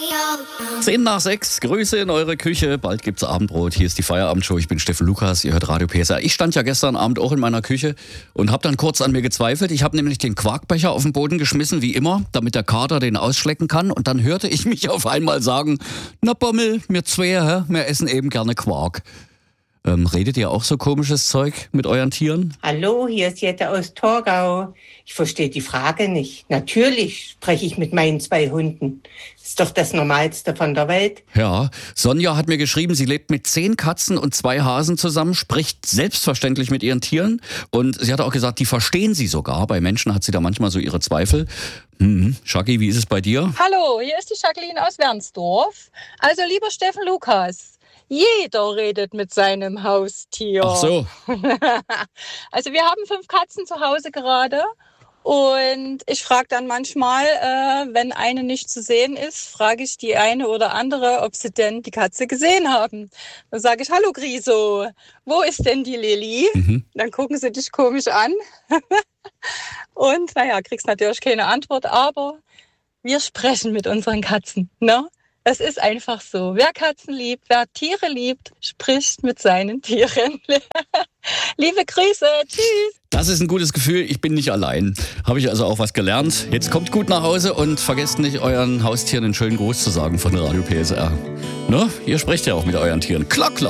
10:10, Grüße in eure Küche. Bald gibt's Abendbrot. Hier ist die Feierabendshow. Ich bin Steffen Lukas. Ihr hört Radio PSR. Ich stand ja gestern Abend auch in meiner Küche und habe dann kurz an mir gezweifelt. Ich habe nämlich den Quarkbecher auf den Boden geschmissen, wie immer, damit der Kater den ausschlecken kann. Und dann hörte ich mich auf einmal sagen: Na Bommel, wir zwei, wir essen eben gerne Quark. Redet ihr auch so komisches Zeug mit euren Tieren? Hallo, hier ist Jette aus Torgau. Ich verstehe die Frage nicht. Natürlich spreche ich mit meinen 2 Hunden. Ist doch das Normalste von der Welt. Ja, Sonja hat mir geschrieben, sie lebt mit 10 Katzen und 2 Hasen zusammen, spricht selbstverständlich mit ihren Tieren. Und sie hat auch gesagt, die verstehen sie sogar. Bei Menschen hat sie da manchmal so ihre Zweifel. Schacki, wie ist es bei dir? Hallo, hier ist die Jacqueline aus Wernsdorf. Also lieber Steffen Lukas, jeder redet mit seinem Haustier. Ach so. Also wir haben 5 Katzen zu Hause gerade. Und ich frage dann manchmal, wenn eine nicht zu sehen ist, frage ich die eine oder andere, ob sie denn die Katze gesehen haben. Dann sage ich: Hallo Griso, wo ist denn die Lilly? Dann gucken sie dich komisch an. Und naja, kriegst natürlich keine Antwort, aber wir sprechen mit unseren Katzen, ne? Es ist einfach so. Wer Katzen liebt, wer Tiere liebt, spricht mit seinen Tieren. Liebe Grüße, tschüss. Das ist ein gutes Gefühl, ich bin nicht allein. Habe ich also auch was gelernt. Jetzt kommt gut nach Hause und vergesst nicht, euren Haustieren einen schönen Gruß zu sagen von Radio PSR. Ne? Ihr sprecht ja auch mit euren Tieren. Klar, klar.